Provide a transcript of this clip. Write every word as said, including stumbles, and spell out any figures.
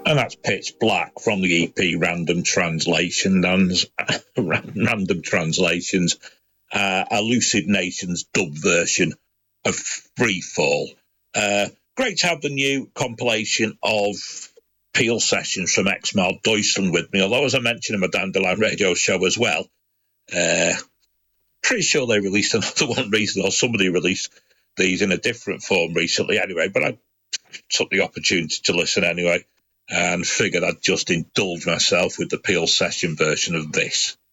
And that's Pitch Black from the E P Random Translations, Random Translations, uh, a Lucid Nations dub version of Free Fall. Uh, great to have the new compilation of Peel sessions from X-Mal Deutschland with me, although, as I mentioned in my Dandelion Radio show as well, uh, pretty sure they released another one recently, or somebody released these in a different form recently anyway, but I took the opportunity to listen anyway and figured I'd just indulge myself with the Peel session version of this.